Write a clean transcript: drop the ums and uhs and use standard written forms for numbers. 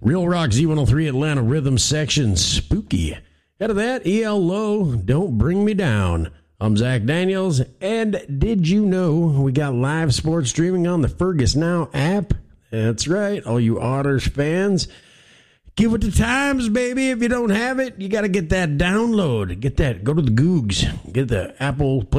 Real Rock Z103 Atlanta Rhythm Section, Spooky. Out of that, EL Low, Don't Bring Me Down. I'm Zach Daniels, and did you know we got live sports streaming on the Fergus Now app? That's right, all you Otters fans. Give it the times, baby. If you don't have it, you got to get that download. Get that. Go to the Googs. Get the Apple Play